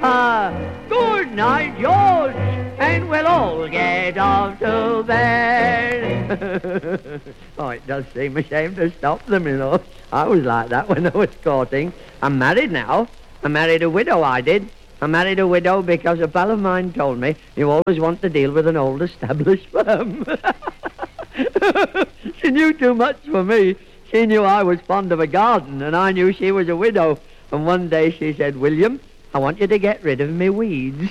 Good night, George, and we'll all get off to bed. Oh, it does seem a shame to stop them, you know. I was like that when I was courting. I'm married now. I married a widow, I did. I married a widow because a pal of mine told me you always want to deal with an old established firm. She knew too much for me. She knew I was fond of a garden, and I knew she was a widow. And one day she said, William, I want you to get rid of me weeds.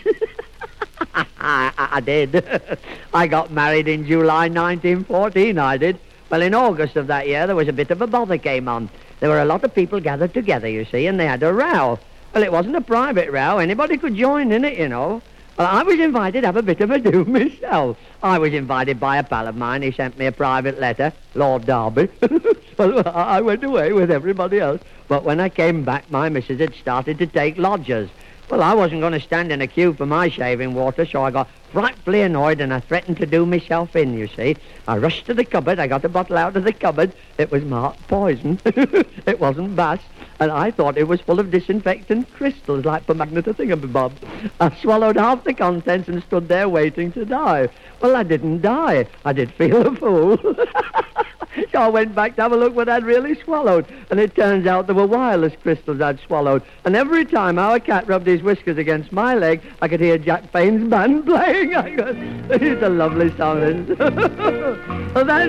I did. I got married in July 1914, I did. Well, in August of that year, there was a bit of a bother came on. There were a lot of people gathered together, you see, and they had a row. Well, it wasn't a private row. Anybody could join in it, you know. Well, I was invited to have a bit of a do myself. I was invited by a pal of mine. He sent me a private letter, Lord Derby. Well, I went away with everybody else. But when I came back, my missus had started to take lodgers. Well, I wasn't going to stand in a queue for my shaving water, so I got frightfully annoyed and I threatened to do myself in, you see. I rushed to the cupboard. I got a bottle out of the cupboard. It was marked poison. It wasn't Bass. And I thought it was full of disinfectant crystals like permagneta thingamabob. I swallowed half the contents and stood there waiting to die. Well, I didn't die. I did feel a fool. So I went back to have a look what I'd really swallowed. And it turns out there were wireless crystals I'd swallowed. And every time our cat rubbed his whiskers against my leg, I could hear Jack Payne's band playing. It's a lovely song. Well, that's